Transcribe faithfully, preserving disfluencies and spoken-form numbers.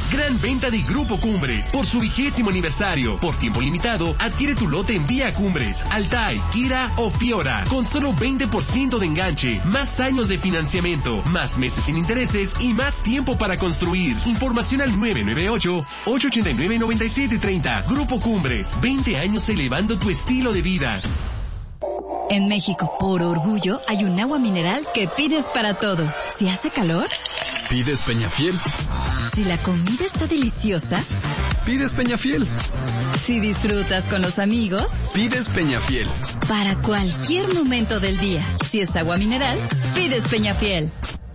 Gran venta de Grupo Cumbres. Por su vigésimo aniversario. Por tiempo limitado, adquiere tu lote en Vía Cumbres, Altai, Kira o Fiora. Con solo veinte por ciento de enganche. Más años de financiamiento. Más meses sin intereses y más tiempo para construir. Información al nueve nueve ocho, ocho ocho nueve, nueve siete tres cero. Grupo Cumbres. veinte años elevando tu estilo de vida. En México, por orgullo, hay un agua mineral que pides para todo. Si hace calor, pides Peñafiel. Si la comida está deliciosa, pides Peñafiel. Si disfrutas con los amigos, pides Peñafiel. Para cualquier momento del día, si es agua mineral, pides Peñafiel.